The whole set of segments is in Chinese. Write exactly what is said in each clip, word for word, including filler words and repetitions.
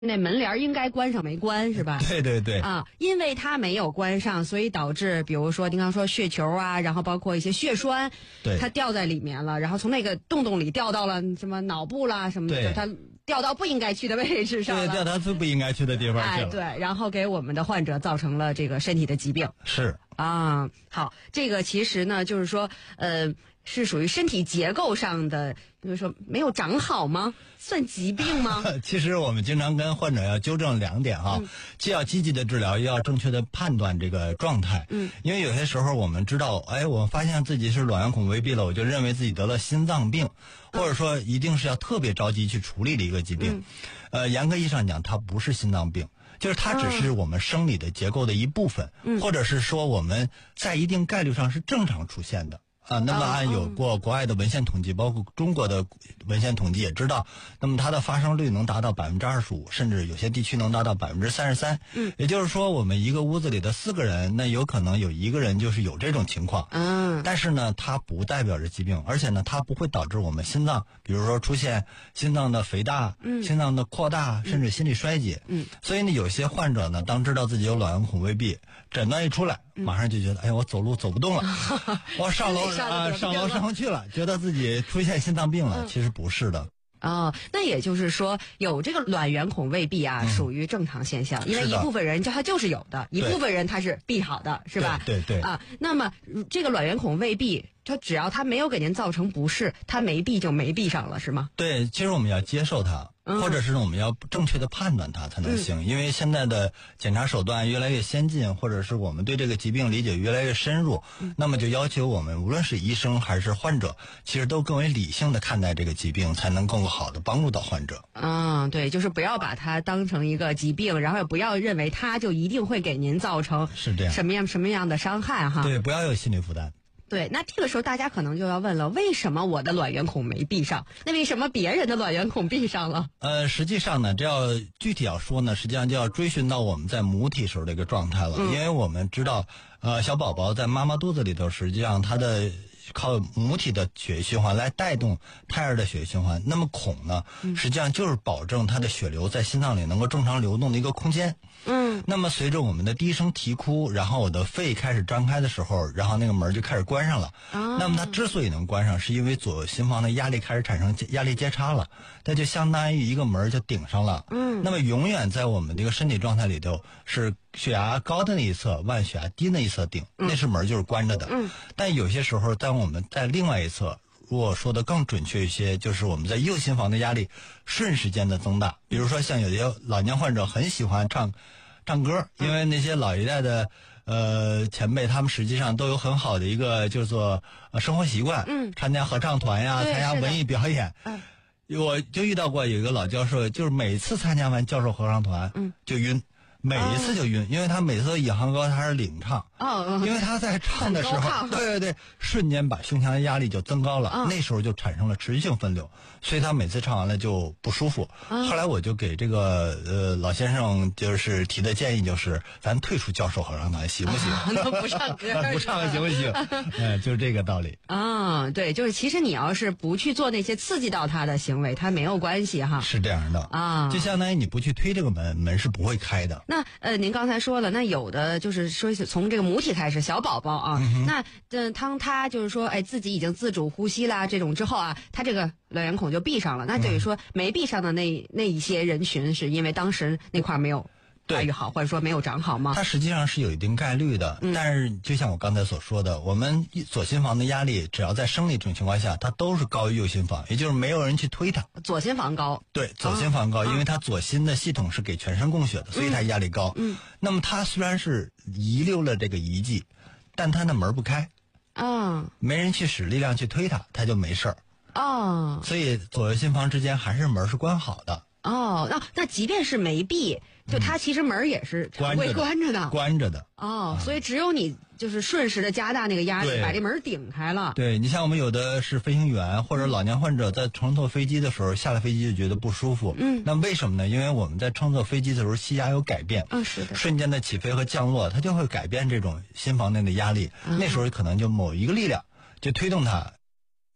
那门帘应该关上没关是吧？ 对对对啊，因为它没有关上，所以导致比如说您刚说血球啊，然后包括一些血栓， 对， 它掉在里面了，然后从那个洞洞里掉到了什么脑部啦什么的，它掉到不应该去的位置上了， 对，掉到最不应该去的地方去了。 哎，对，然后给我们的患者造成了这个身体的疾病。 是啊，好，这个其实呢，就是说，呃。是属于身体结构上的，比如说没有长好吗？算疾病吗？ 其实我们经常跟患者要纠正两点哈、嗯，既要积极的治疗，又要正确的判断这个状态。 嗯，因为有些时候我们知道，哎，我发现自己是卵圆孔未闭了，我就认为自己得了心脏病，或者说一定是要特别着急去处理的一个疾病。嗯、呃，严格意义上讲，它不是心脏病。就是它只是我们生理的结构的一部分，嗯、或者是说我们在一定概率上是正常出现的。啊，那么按有过国外的文献统计，包括中国的文献统计也知道，那么它的发生率能达到百分之二十五，甚至有些地区能达到百分之三十三。嗯，也就是说，我们一个屋子里的四个人，那有可能有一个人就是有这种情况。嗯，但是呢，它不代表着疾病，而且呢，它不会导致我们心脏，比如说出现心脏的肥大、嗯、心脏的扩大，甚至心力衰竭。嗯，所以呢，有些患者呢，当知道自己有卵圆孔未闭，诊断一出来，马上就觉得，哎呀，我走路走不动了，我上楼。啊，上楼上不去了，觉得自己出现心脏病了，嗯、其实不是的。 哦，那也就是说，有这个卵圆孔未闭啊，嗯、属于正常现象，因为一部分人就他就是有的，一部分人他是闭好的，是吧？ 对 对, 对啊，那么这个卵圆孔未闭，它只要它没有给您造成不适，它没闭就没闭上了，是吗？ 对，其实我们要接受它。或者是我们要正确的判断它才能行、嗯、因为现在的检查手段越来越先进，或者是我们对这个疾病理解越来越深入、嗯、那么就要求我们无论是医生还是患者，其实都更为理性的看待这个疾病，才能更好的帮助到患者。 嗯，对，就是不要把它当成一个疾病，然后也不要认为它就一定会给您造成是这样什么样什么样的伤害哈。 对，不要有心理负担。 对，那这个时候大家可能就要问了，为什么我的卵圆孔没闭上？那为什么别人的卵圆孔闭上了？ 呃，实际上呢，这要具体要说呢，实际上就要追寻到我们在母体时候的一个状态了，嗯、因为我们知道，呃，小宝宝在妈妈肚子里头，实际上他的靠母体的血液循环来带动胎儿的血液循环。那么孔呢，实际上就是保证它的血流在心脏里能够正常流动的一个空间。嗯，那么随着我们的低声啼哭，然后我的肺开始张开的时候，然后那个门就开始关上了。啊，那么它之所以能关上，是因为左右心房的压力开始产生压力接差了，它就相当于一个门就顶上了。嗯，那么永远在我们这个身体状态里头是血压高的那一侧往血压低那一侧顶，那是门就是关着的。嗯，但有些时候当我们在另外一侧，如果说的更准确一些，就是我们在右心房的压力瞬时间的增大。比如说像有些老年患者很喜欢唱唱歌，因为那些老一代的呃前辈，他们实际上都有很好的一个叫做呃生活习惯，嗯，参加合唱团呀，参加文艺表演。嗯，我就遇到过有一个老教授，就是每次参加完教授合唱团，嗯，就晕。每一次就晕，因为他每次引吭高他是领唱，哦，因为他在唱的时候，对对对，瞬间把胸腔的压力就增高了，哦、那时候就产生了持续性分流，所以他每次唱完了就不舒服。哦、后来我就给这个呃老先生就是提的建议就是，咱退出教授合唱团行不行？ 哦、不唱歌， 不唱行不行？哎，就是这个道理。 啊、哦，对，就是其实你要是不去做那些刺激到他的行为，他没有关系哈。 是这样的啊，就相当于你不去推这个门，门是不会开的。 那呃，您刚才说了，那有的就是说从这个母体开始，小宝宝啊，嗯、那嗯，当他就是说，哎，自己已经自主呼吸啦，这种之后啊，他这个卵圆孔就闭上了。那等于说没闭上的那那一些人群，是因为当时那块没有发育好，或者说没有长好吗？ 它实际上是有一定概率的，嗯、但是就像我刚才所说的，我们左心房的压力，只要在生理这种情况下，它都是高于右心房，也就是没有人去推它。 左心房高， 对，左心房高，啊、因为它左心的系统是给全身供血的，所以它压力高。嗯，那么它虽然是遗留了这个遗迹，但它的门不开，啊，没人去使力量去推它，它就没事儿。哦，所以左右心房之间还是门是关好的。 哦，那那即便是没闭，就它其实门也是常规关着的， 关着的。 哦，所以只有你就是瞬时的加大那个压力，把这门顶开了。 对，你像我们有的是飞行员或者老年患者，在乘坐飞机的时候，下了飞机就觉得不舒服。嗯，那为什么呢？因为我们在乘坐飞机的时候，气压有改变。 嗯，是的。 瞬间的起飞和降落，它就会改变这种心房内的压力。嗯、那时候可能就某一个力量就推动它。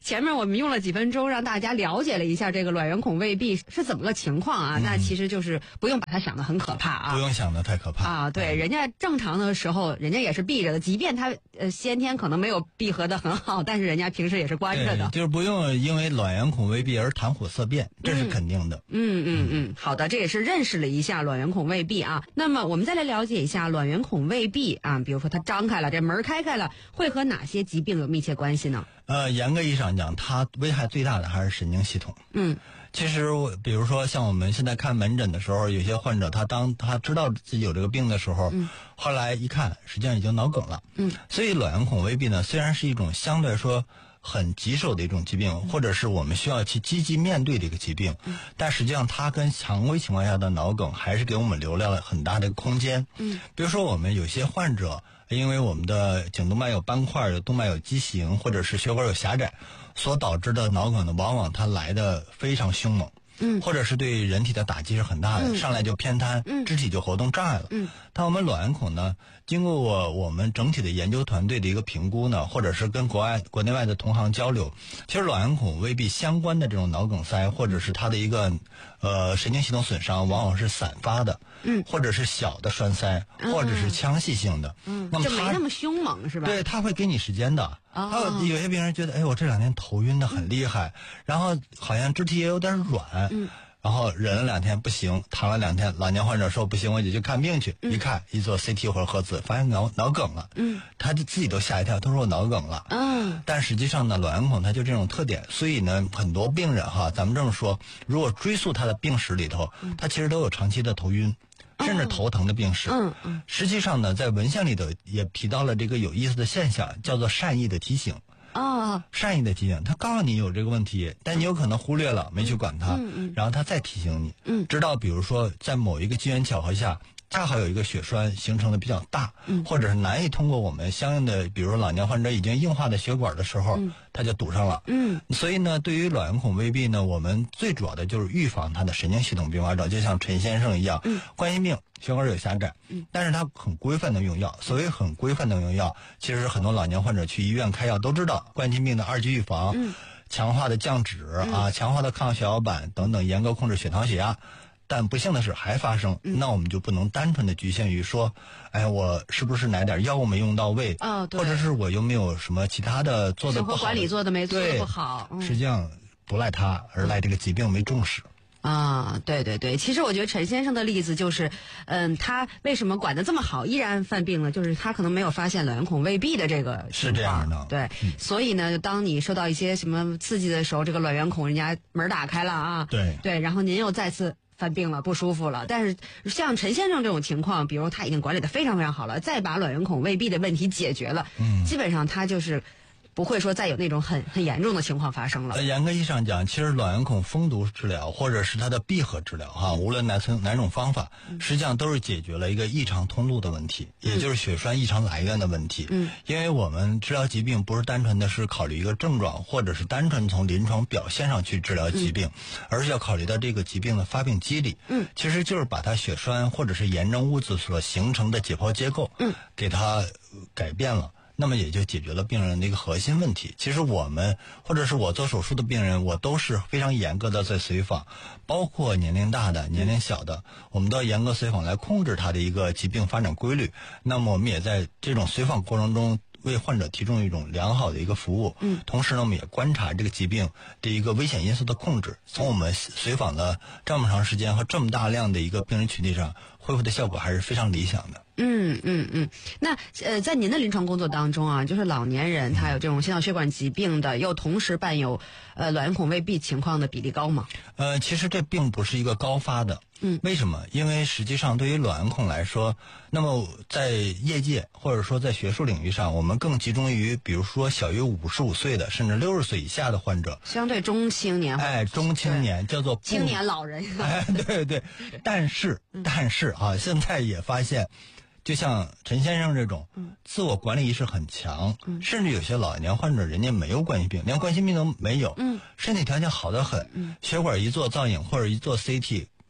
前面我们用了几分钟让大家了解了一下这个卵圆孔未闭是怎么个情况啊、嗯、那其实就是不用把它想得很可怕啊， 不用想得太可怕啊。对、嗯、人家正常的时候人家也是闭着的，即便他呃先天可能没有闭合的很好，但是人家平时也是关着的， 就是不用因为卵圆孔未闭而谈虎色变，这是肯定的。 嗯嗯嗯，好的，这也是认识了一下卵圆孔未闭啊。那么我们再来了解一下卵圆孔未闭啊，比如说它张开了，这门开开了，会和哪些疾病有密切关系呢？ 呃，严格意义上讲，它危害最大的还是神经系统。 嗯， 其实比如说像我们现在看门诊的时候，有些患者他当他知道自己有这个病的时候，嗯，后来一看，实际上已经脑梗了。 嗯， 所以卵圆孔未闭呢，虽然是一种相对来说很棘手的一种疾病，或者是我们需要去积极面对的一个疾病，嗯、但实际上它跟常规情况下的脑梗还是给我们留了很大的空间。 嗯， 比如说我们有些患者，因为我们的颈动脉有斑块、有动脉有畸形，或者是血管有狭窄，所导致的脑梗呢，往往它来的非常凶猛。 嗯， 或者是对人体的打击是很大的，嗯、上来就偏瘫， 嗯， 肢体就活动障碍了。 嗯， 但我们卵圆孔呢，经过我我们整体的研究团队的一个评估呢，或者是跟国外国内外的同行交流，其实卵圆孔未闭相关的这种脑梗塞，或者是它的一个呃神经系统损伤，往往是散发的， 嗯， 或者是小的栓塞，嗯、或者是腔隙性的， 嗯， 那么就没那么凶猛是吧？ 对，它会给你时间的。还有有些病人觉得，哎，我这两天头晕的很厉害，嗯、然后好像肢体也有点软， 嗯。 然后忍了两天不行，躺了两天，老年患者说不行，我就去看病去。 嗯、 一看一做 C T 或者核磁，发现脑脑梗了。 嗯， 他就自己都吓一跳，他说我脑梗了。 嗯， 但实际上呢，卵圆孔它就这种特点，所以呢，很多病人哈，咱们这么说，如果追溯他的病史里头，他其实都有长期的头晕。甚至头疼的病史。 嗯嗯。 实际上呢，在文献里头也提到了这个有意思的现象，叫做善意的提醒。 哦， 善意的提醒，他告诉你有这个问题，但你有可能忽略了，没去管它， 嗯嗯， 然后他再提醒你， 嗯， 直到比如说在某一个机缘巧合下，恰好有一个血栓形成的比较大， 嗯， 或者是难以通过我们相应的，比如说老年患者已经硬化的血管的时候， 嗯， 它就堵上了， 嗯， 所以呢，对于卵圆孔未闭呢，我们最主要的就是预防它的神经系统并发症，就像陈先生一样， 嗯， 冠心病血管有狭窄， 嗯， 但是他很规范的用药。所谓很规范的用药，其实很多老年患者去医院开药都知道，冠心病的二级预防， 嗯， 强化的降脂、 嗯、 啊，强化的抗血小板等等，严格控制血糖血压。但不幸的是还发生， 嗯、 那我们就不能单纯的局限于说，哎，我是不是哪点药物没用到位， 哦，对， 或者是我有没有什么其他的做的不好的， 生活管理做的没做的不好， 嗯、实际上不赖他，而赖这个疾病没重视。 啊，对对对，其实我觉得陈先生的例子就是，嗯，他为什么管得这么好，依然犯病了，就是他可能没有发现卵圆孔未闭的这个是这样的， 对，嗯、所以呢，当你受到一些什么刺激的时候，这个卵圆孔人家门打开了啊， 对对，然后您又再次犯病了，不舒服了。但是像陈先生这种情况，比如他已经管理得非常非常好了，再把卵圆孔未闭的问题解决了， 嗯， 基本上他就是不会说再有那种很很严重的情况发生了。 呃，严格意义上讲，其实卵圆孔封堵治疗或者是它的闭合治疗哈，无论哪层哪种方法，实际上都是解决了一个异常通路的问题， 嗯、 也就是血栓异常来源的问题。 嗯， 因为我们治疗疾病不是单纯的是考虑一个症状，或者是单纯从临床表现上去治疗疾病，嗯、而是要考虑到这个疾病的发病机理。 嗯， 其实就是把它血栓或者是炎症物质所形成的解剖结构， 嗯， 给它改变了。那么也就解决了病人的一个核心问题。其实我们或者是我做手术的病人，我都是非常严格的在随访，包括年龄大的、年龄小的，我们都要严格随访来控制他的一个疾病发展规律。那么我们也在这种随访过程中为患者提供一种良好的一个服务。 嗯， 同时呢，我们也观察这个疾病的一个危险因素的控制。从我们随访的这么长时间和这么大量的一个病人群体上，恢复的效果还是非常理想的。 嗯嗯嗯，那呃，在您的临床工作当中啊，就是老年人他有这种心脑血管疾病的，又同时伴有呃卵圆孔未闭情况的比例高吗？ 呃，其实这并不是一个高发的。 嗯， 为什么？因为实际上对于卵圆孔来说，那么在业界或者说在学术领域上，我们更集中于比如说小于五十五岁的，甚至六十岁以下的患者， 相对中青年， 哎，中青年叫做青年老人， 哎，对对，但是但是啊，现在也发现。就像陈先生这种，自我管理意识很强， 嗯、 甚至有些老年患者，人家没有冠心病，连冠心病都没有， 嗯、 身体条件好得很， 嗯、 血管一做造影或者一做 C T，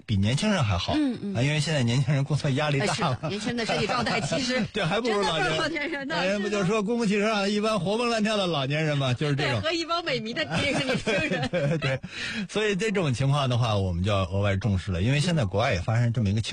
比年轻人还好。 嗯嗯啊，因为现在年轻人工作压力大了， 哎、年轻人的身体状态其实对还不如老年人。 老年人呢， 人不就是说公共汽车上一般活蹦乱跳的老年人嘛，就是这种。 和一帮美迷的这个年轻人。 对，所以这种情况的话，我们就要额外重视了，因为现在国外也发生这么一个情况。